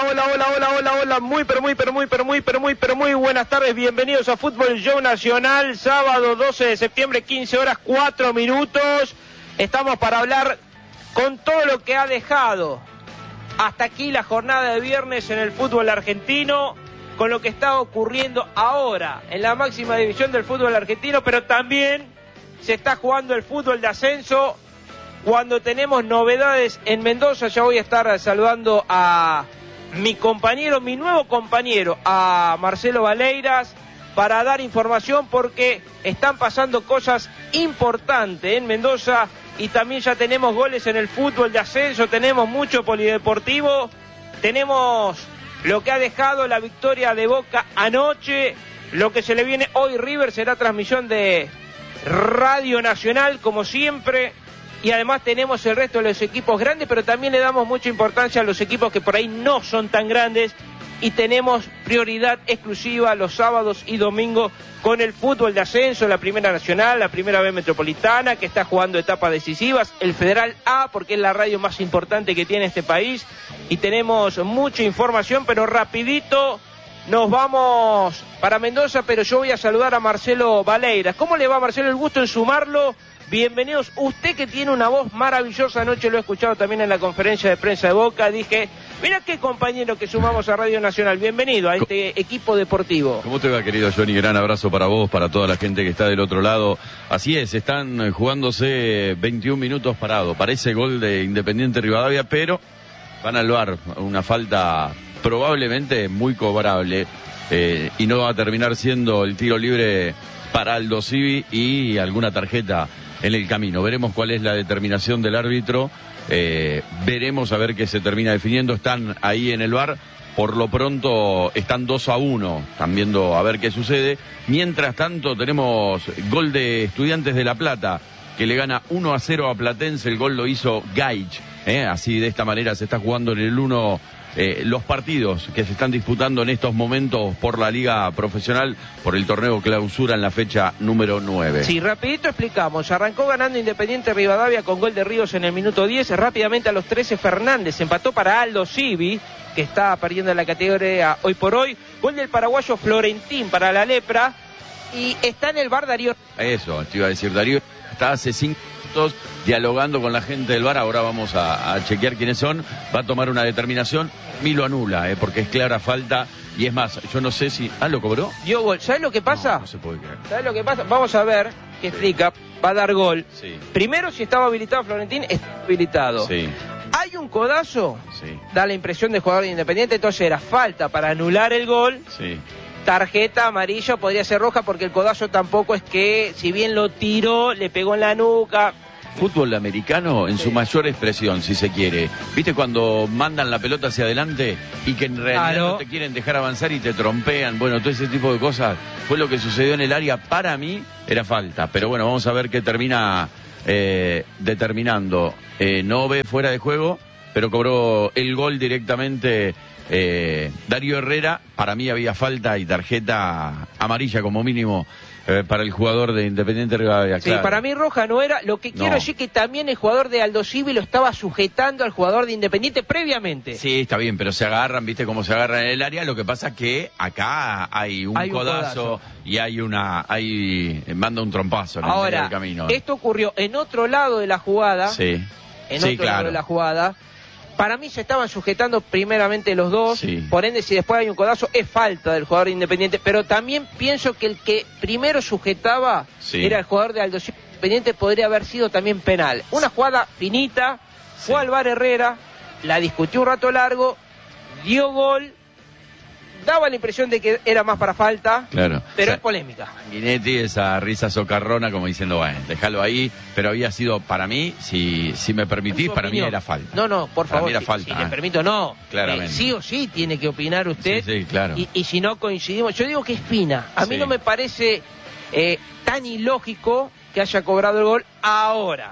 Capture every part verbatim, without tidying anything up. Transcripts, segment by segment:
hola, hola, hola, hola, hola, muy, pero muy, pero muy, pero muy, pero muy, pero muy buenas tardes, bienvenidos a Fútbol Show Nacional, sábado doce de septiembre, quince horas, cuatro minutos, estamos para hablar con todo lo que ha dejado hasta aquí la jornada de viernes en el fútbol argentino, con lo que está ocurriendo ahora en la máxima división del fútbol argentino, pero también se está jugando el fútbol de ascenso, cuando tenemos novedades en Mendoza. Ya voy a estar saludando a mi compañero, mi nuevo compañero, a Marcelo Valeiras, para dar información porque están pasando cosas importantes en Mendoza y también ya tenemos goles en el fútbol de ascenso, tenemos mucho polideportivo, tenemos lo que ha dejado la victoria de Boca anoche, lo que se le viene hoy River será transmisión de Radio Nacional como siempre. Y además tenemos el resto de los equipos grandes, pero también le damos mucha importancia a los equipos que por ahí no son tan grandes. Y tenemos prioridad exclusiva los sábados y domingos con el fútbol de ascenso, la Primera Nacional, la Primera B Metropolitana, que está jugando etapas decisivas, el Federal A, porque es la radio más importante que tiene este país. Y tenemos mucha información, pero rapidito nos vamos para Mendoza, pero yo voy a saludar a Marcelo Valeiras. ¿Cómo le va, Marcelo? El gusto en sumarlo. Bienvenidos, usted que tiene una voz maravillosa, anoche lo he escuchado también en la conferencia de prensa de Boca, dije, mira qué compañero que sumamos a Radio Nacional, bienvenido a este equipo deportivo. ¿Cómo te va, querido Johnny? Gran abrazo para vos, para toda la gente que está del otro lado. Así es, están jugándose veintiún minutos parados, parece gol de Independiente Rivadavia, pero van al V A R, una falta probablemente muy cobrable, eh, y no va a terminar siendo el tiro libre para Aldo Civi y alguna tarjeta en el camino. Veremos cuál es la determinación del árbitro, eh, veremos a ver qué se termina definiendo. Están ahí en el V A R, por lo pronto están dos a uno, están viendo a ver qué sucede. Mientras tanto tenemos gol de Estudiantes de La Plata, que le gana uno a cero a Platense. El gol lo hizo Gaich, eh, así de esta manera se está jugando en el uno Eh, los partidos que se están disputando en estos momentos por la Liga Profesional, por el torneo Clausura en la fecha número nueve. Sí, rapidito explicamos, arrancó ganando Independiente Rivadavia con gol de Ríos en el minuto diez, rápidamente a los trece Fernández empató para Aldo Civi, que está perdiendo la categoría hoy por hoy, gol del paraguayo Florentín para la Lepra, y está en el V A R Darío. Eso, te iba a decir, Darío está hace cinco minutos dialogando con la gente del V A R, ahora vamos a, a chequear quiénes son, va a tomar una determinación, y lo anula, eh, porque es clara falta, y es más, yo no sé si... ¿Ah, lo cobró? Dio gol, ¿sabes lo que pasa? No, no se puede creer. ¿Sabes lo que pasa? Vamos a ver qué explica, va a dar gol. Sí. Primero, si estaba habilitado Florentín, está habilitado. Sí. Hay un codazo, Sí. da la impresión de jugador de Independiente, entonces era falta para anular el gol. Sí. Tarjeta amarilla, podría ser roja, porque el codazo tampoco es que, si bien lo tiró, le pegó en la nuca. Fútbol americano en su mayor expresión, si se quiere. ¿Viste cuando mandan la pelota hacia adelante y que en realidad Claro. no te quieren dejar avanzar y te trompean? Bueno, todo ese tipo de cosas fue lo que sucedió en el área. Para mí era falta, pero bueno, vamos a ver qué termina eh, determinando. Eh, no ve fuera de juego, pero cobró el gol directamente eh, Darío Herrera. Para mí había falta y tarjeta amarilla como mínimo Eh, para el jugador de Independiente Rivadavia. Sí, claro. para mí roja no era. Lo que quiero No. decir que también el jugador de Aldo Civi lo estaba sujetando al jugador de Independiente previamente. Sí, está bien, pero se agarran, ¿viste cómo se agarran en el área? Lo que pasa es que acá hay un, Hay un codazo, codazo. y hay una, hay, manda un trompazo en el medio Ahora, del camino. esto ocurrió en otro lado de la jugada. Sí, En sí, otro claro. lado de la jugada. Para mí se estaban sujetando primeramente los dos, Sí. por ende si después hay un codazo es falta del jugador de Independiente, pero también pienso que el que primero sujetaba Sí. era el jugador de Aldo Civi. Independiente, podría haber sido también penal. Una jugada finita, fue Sí. al V A R Herrera, la discutió un rato largo, dio gol, daba la impresión de que era más para falta, Claro. pero O sea, es polémica. Sanguinetti, esa risa socarrona como diciendo, bueno, déjalo ahí, pero había sido para mí, si, si me permitís, Su para mí opinión. era falta. No, no, por Para favor, mí era si, falta, si le ah. permito, no. Claramente. Eh, sí o sí tiene que opinar usted. Sí, sí, claro. Y, y si no coincidimos, yo digo que es fina. A mí Sí. no me parece eh, tan ilógico que haya cobrado el gol ahora.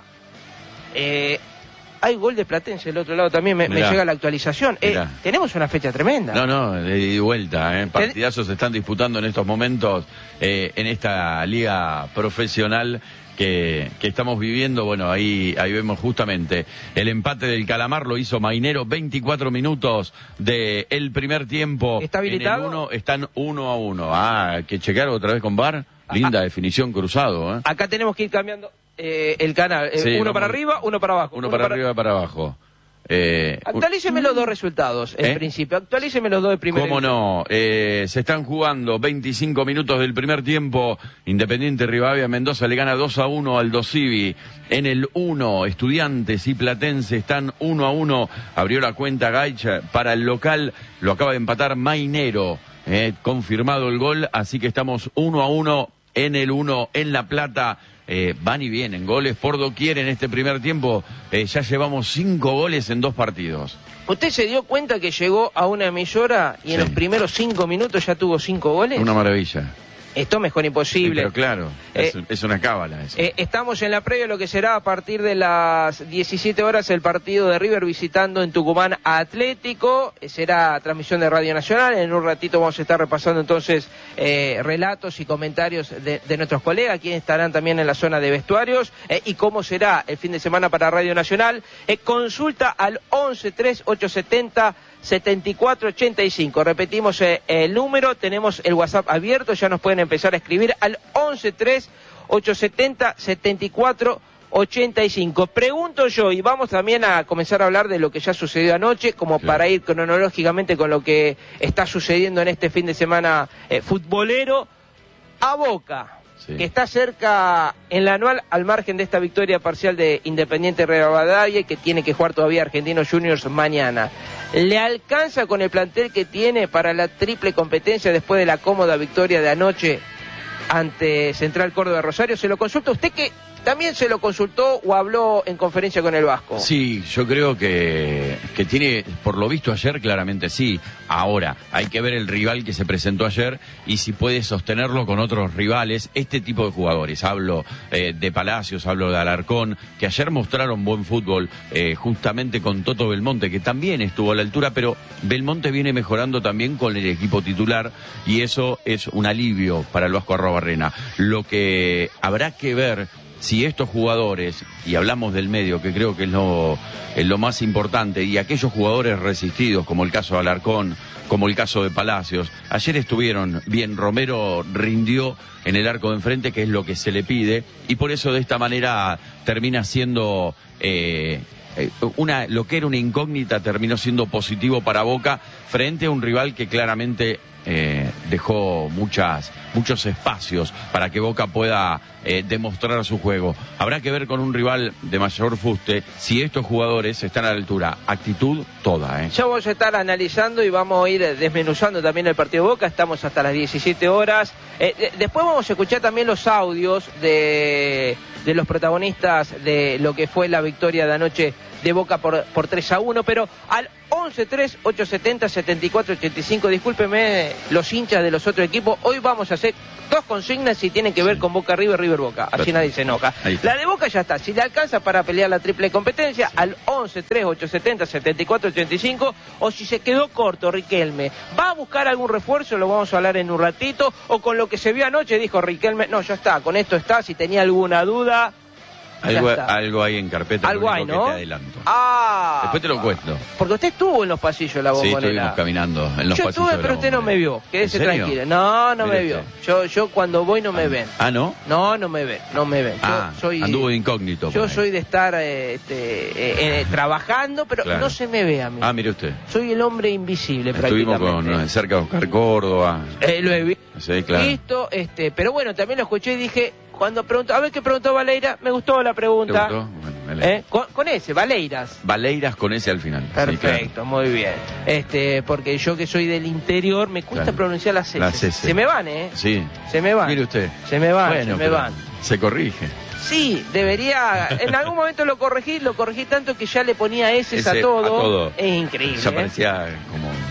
Eh, hay gol de Platense del otro lado también, me, me Mirá. llega la actualización. Eh, Mirá. tenemos una fecha tremenda. No, no, de ida y vuelta, ¿eh? Partidazos se están disputando en estos momentos eh, en esta liga profesional que, que estamos viviendo. Bueno, ahí, ahí vemos justamente el empate del Calamar, lo hizo Mainero, veinticuatro minutos del primer tiempo. ¿Está habilitado? En el uno, están uno a uno. Ah, que chequear otra vez con V A R. Linda ah, definición, cruzado. ¿eh? Acá tenemos que ir cambiando eh, el canal. Eh, sí, uno vamos, para arriba, uno para abajo. Uno, uno para, para arriba, para abajo. Eh, Actualíceme un... los dos resultados, en ¿Eh? principio. Actualíceme los dos de primer. ¿Cómo no? Eh, se están jugando veinticinco minutos del primer tiempo. Independiente Rivadavia Mendoza le gana dos a uno al Dosivi. En el uno, Estudiantes y Platense están uno a uno. Abrió la cuenta Gaicha para el local. Lo acaba de empatar Mainero. Eh, confirmado el gol, así que estamos uno a uno en el uno en La Plata. Eh, van y vienen, goles por doquier en este primer tiempo. Eh, ya llevamos cinco goles en dos partidos. ¿Usted se dio cuenta que llegó a una emisora y en sí. los primeros cinco minutos ya tuvo cinco goles? Una maravilla. Esto mejor imposible. Sí, pero claro, eh, es, es una cábala eso. Eh, estamos en la previa de lo que será a partir de las diecisiete horas el partido de River visitando en Tucumán a Atlético. Eh, será transmisión de Radio Nacional. En un ratito vamos a estar repasando entonces eh, relatos y comentarios de, de nuestros colegas, quienes estarán también en la zona de vestuarios, eh, y cómo será el fin de semana para Radio Nacional. Eh, consulta al once tres ocho setenta setenta y cuatro ochenta y cinco. Repetimos eh, el número, tenemos el WhatsApp abierto, ya nos pueden empezar a escribir al once tres ocho setenta setenta y cuatro ochenta y cinco. Pregunto yo, y vamos también a comenzar a hablar de lo que ya sucedió anoche, como claro. para ir cronológicamente con lo que está sucediendo en este fin de semana eh, futbolero. A Boca, sí. que está cerca en la anual, al margen de esta victoria parcial de Independiente Rivadavia, que tiene que jugar todavía Argentinos Juniors mañana. ¿Le alcanza con el plantel que tiene para la triple competencia después de la cómoda victoria de anoche ante Central Córdoba de Rosario? Se lo consulta usted, que también se lo consultó o habló en conferencia con el Vasco. Sí, yo creo que, que tiene, por lo visto ayer, claramente sí. Ahora, hay que ver el rival que se presentó ayer y si puede sostenerlo con otros rivales, este tipo de jugadores. Hablo eh, de Palacios, hablo de Alarcón, que ayer mostraron buen fútbol, eh, justamente con Toto Belmonte, que también estuvo a la altura, pero Belmonte viene mejorando también con el equipo titular y eso es un alivio para el Vasco Arrobarrena. Lo que habrá que ver si estos jugadores, y hablamos del medio, que creo que es lo, es lo más importante, y aquellos jugadores resistidos, como el caso de Alarcón, como el caso de Palacios, ayer estuvieron bien. Romero rindió en el arco de enfrente, que es lo que se le pide, y por eso de esta manera termina siendo eh, una, lo que era una incógnita, terminó siendo positivo para Boca, frente a un rival que claramente Eh, dejó muchas, muchos espacios para que Boca pueda eh, demostrar su juego. Habrá que ver con un rival de mayor fuste si estos jugadores están a la altura. Actitud toda, ¿eh? Ya vamos a estar analizando y vamos a ir desmenuzando también el partido de Boca. Estamos hasta las diecisiete horas. Eh, de, después vamos a escuchar también los audios de, de los protagonistas de lo que fue la victoria de anoche de Boca por, por tres a uno, pero al once tres ocho setenta setenta y cuatro ochenta y cinco, discúlpeme los hinchas de los otros equipos, hoy vamos a hacer dos consignas si tienen que ver sí. con Boca River, River Boca, así nadie se enoja. La de Boca ya está, si le alcanza para pelear la triple competencia, sí. al once tres ocho setenta setenta y cuatro ochenta y cinco, o si se quedó corto Riquelme, ¿va a buscar algún refuerzo? Lo vamos a hablar en un ratito, o con lo que se vio anoche dijo Riquelme, no, ya está, con esto está, si tenía alguna duda. Algo, algo hay en carpeta, algo hay, ¿no? Que te adelanto. Ah, después te lo cuento. Porque usted estuvo en los pasillos de la Bombonera. Sí, estuvimos caminando en los yo pasillos. Yo estuve, pero usted no me vio. Quédese tranquilo. No, no Mire me vio. usted. Yo, yo cuando voy no me ah, ven. Ah, ¿no? No, no me ven, no me ven. Yo ah, soy, anduvo de incógnito. Yo soy de estar eh, este, eh, eh, trabajando, pero claro. no se me ve a mí. Ah, mire usted. Soy el hombre invisible. Estuvimos prácticamente. con cerca de Oscar Córdoba. Eh, lo he visto. Sí, claro. Listo, este, pero bueno, también lo escuché y dije, cuando preguntó, a ver qué preguntó Valeira, me gustó la pregunta. ¿Te gustó? Bueno, ¿Eh? Con, con ese, Valeiras. Valeiras con ese al final. Perfecto, sí, claro. Muy bien. Este, porque yo que soy del interior, me cuesta claro. pronunciar las C. Las Se me van, ¿eh? Sí. Se me van. Mire usted. Se me van, bueno, se me van. Se corrige. Sí, debería. En algún momento lo corregí, lo corregí tanto que ya le ponía S a todo. A todo. Es increíble. Ya parecía ¿eh? como.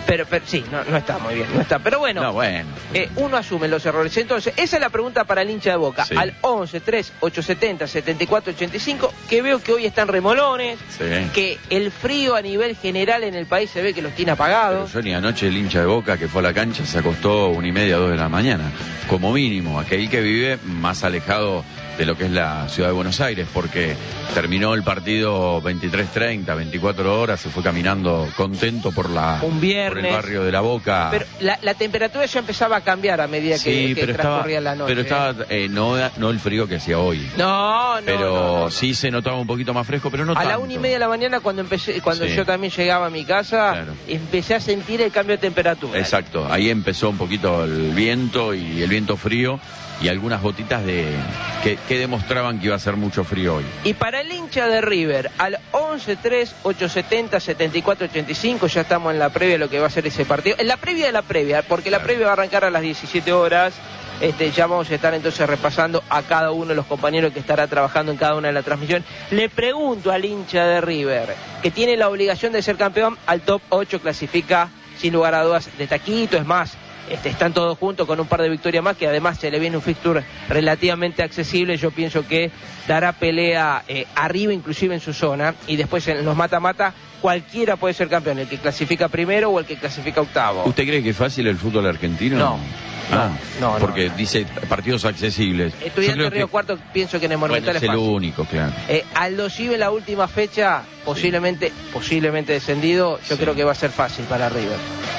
Pero, pero sí, no, no está muy bien, no está. Pero bueno, no, bueno. Eh, uno asume los errores. Entonces, esa es la pregunta para el hincha de Boca. Sí. Al once, tres, ocho setenta, setenta y cuatro ochenta y cinco, que veo que hoy están remolones, Sí. que el frío a nivel general en el país se ve que los tiene apagados. Pero yo ni anoche el hincha de Boca que fue a la cancha se acostó una y media, dos de la mañana. Como mínimo, aquel que vive más alejado de lo que es la ciudad de Buenos Aires, porque terminó el partido veintitrés treinta, veinticuatro horas, se fue caminando contento por la Un viernes. por el barrio de la Boca. Pero la, la temperatura ya empezaba a cambiar a medida que, sí, que pero estaba, transcurría la noche. pero estaba eh, no, no el frío que hacía hoy. No, no, pero no, no. sí se notaba un poquito más fresco, pero no A tanto. la una y media de la mañana, cuando empecé, cuando Sí. yo también llegaba a mi casa, Claro. empecé a sentir el cambio de temperatura. Exacto, ahí empezó un poquito el viento y el viento frío y algunas gotitas de que, que demostraban que iba a ser mucho frío hoy. Y para el hincha de River, al once, tres, ocho setenta, setenta y cuatro ochenta y cinco, ya estamos en la previa de lo que va a ser ese partido. En la previa de la previa, porque la Claro. previa va a arrancar a las diecisiete horas. Este, ya vamos a estar entonces repasando a cada uno de los compañeros que estará trabajando en cada una de las transmisiones. Le pregunto al hincha de River, que tiene la obligación de ser campeón, al top ocho clasifica sin lugar a dudas de taquito, es más, este, están todos juntos con un par de victorias más, que además se le viene un fixture relativamente accesible. Yo pienso que dará pelea eh, arriba, inclusive en su zona, y después en los mata-mata cualquiera puede ser campeón, el que clasifica primero o el que clasifica octavo. ¿Usted cree que es fácil el fútbol argentino? No. Ah, No, no, porque no. dice partidos accesibles. Yo Estudiante creo Río que- Cuarto pienso que en el Bueno, Monumental es es el fácil. único, claro. Eh, Aldo Civi en la última fecha, posiblemente, posiblemente descendido, yo Sí. creo que va a ser fácil para River.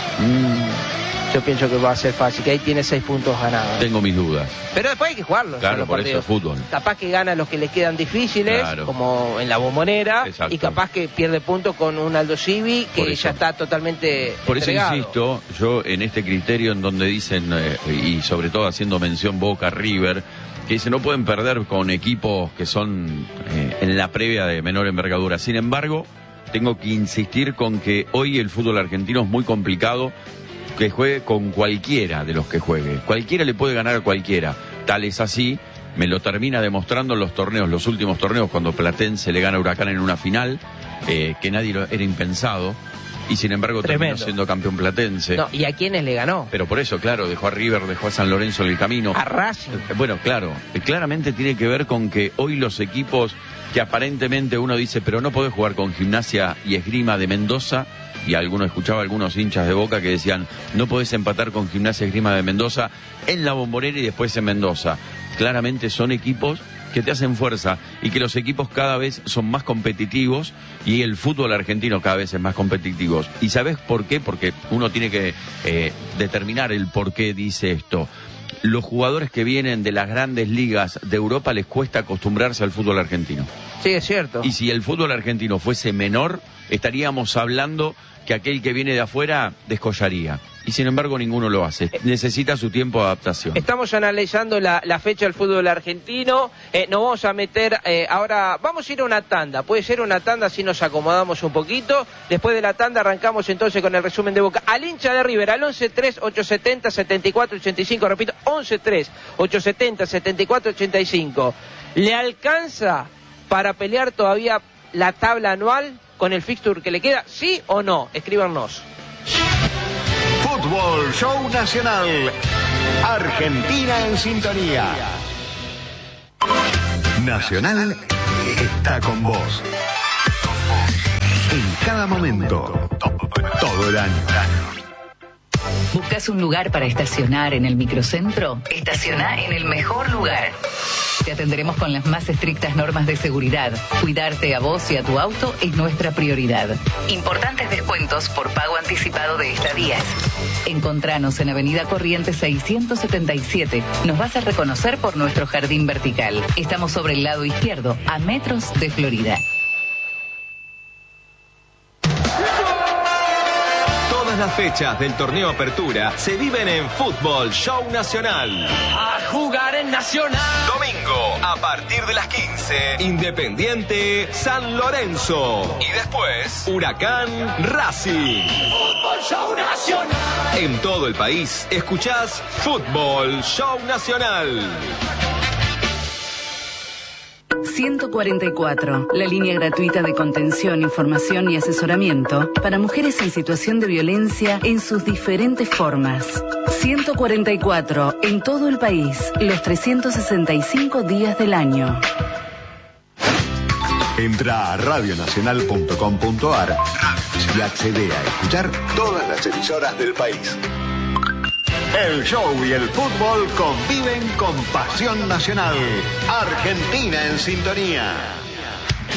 Mm, Yo pienso que va a ser fácil, que ahí tiene seis puntos ganados. tengo mis dudas. Pero después hay que jugarlos. Claro, los por eso partidos. es fútbol. Capaz que gana los que le quedan difíciles, Claro. como en la Bombonera, Exacto. y capaz que pierde puntos con un Aldo Civi que Por eso. ya está totalmente Por eso entregado. insisto, yo en este criterio en donde dicen, eh, y sobre todo haciendo mención Boca, River, que dicen no pueden perder con equipos que son eh, en la previa de menor envergadura. Sin embargo, tengo que insistir con que hoy el fútbol argentino es muy complicado que juegue con cualquiera de los que juegue. Cualquiera le puede ganar a cualquiera. Tal es así, me lo termina demostrando en los torneos, los últimos torneos, cuando Platense le gana a Huracán en una final, eh, que nadie lo, era impensado, y sin embargo Tremendo. terminó siendo campeón Platense. No, ¿y a quiénes le ganó? Pero por eso, claro, dejó a River, dejó a San Lorenzo en el camino. A Racing. Eh, Bueno, claro, eh, claramente tiene que ver con que hoy los equipos que aparentemente uno dice, pero no podés jugar con Gimnasia y Esgrima de Mendoza, y alguno escuchaba a algunos hinchas de Boca que decían, no podés empatar con Gimnasia y Esgrima de Mendoza en la Bombonera y después en Mendoza. Claramente son equipos que te hacen fuerza y que los equipos cada vez son más competitivos y el fútbol argentino cada vez es más competitivo. ¿Y sabes por qué? Porque uno tiene que eh, determinar el por qué dice esto. Los jugadores que vienen de las grandes ligas de Europa les cuesta acostumbrarse al fútbol argentino. Sí, es cierto. Y si el fútbol argentino fuese menor, estaríamos hablando que aquel que viene de afuera descollaría. Y sin embargo ninguno lo hace. Necesita su tiempo de adaptación. Estamos analizando la, la fecha del fútbol argentino. Eh, nos vamos a meter eh, ahora, vamos a ir a una tanda. Puede ser una tanda si nos acomodamos un poquito. Después de la tanda arrancamos entonces con el resumen de Boca. Al hincha de River, al once tres ocho setenta setenta y cuatro ochenta y cinco, repito, once tres ocho setenta setenta y cuatro ochenta y cinco. ¿Le alcanza para pelear todavía la tabla anual con el fixture que le queda? ¿Sí o no? Escríbanos. Fútbol Show Nacional. Argentina en sintonía. Nacional está con vos. En cada momento. Todo el año. ¿Buscas un lugar para estacionar en el microcentro? Estaciona en el mejor lugar. Te atenderemos con las más estrictas normas de seguridad. Cuidarte a vos y a tu auto es nuestra prioridad. Importantes descuentos por pago anticipado de estadías. Encontranos en Avenida Corrientes seiscientos setenta y siete. Nos vas a reconocer por nuestro jardín vertical. Estamos sobre el lado izquierdo, a metros de Florida. Todas las fechas del torneo Apertura se viven en Fútbol Show Nacional. A jugar en Nacional. Domingo, a partir de las quince, Independiente San Lorenzo. Y después, Huracán Racing. Fútbol Show Nacional. En todo el país, escuchás Fútbol Show Nacional. ciento cuarenta y cuatro, la línea gratuita de contención, información y asesoramiento para mujeres en situación de violencia en sus diferentes formas. ciento cuarenta y cuatro, en todo el país, los trescientos sesenta y cinco días del año. Entra a radio nacional punto com punto ar y accede a escuchar todas las emisoras del país. El show y el fútbol conviven con pasión nacional. Argentina en sintonía.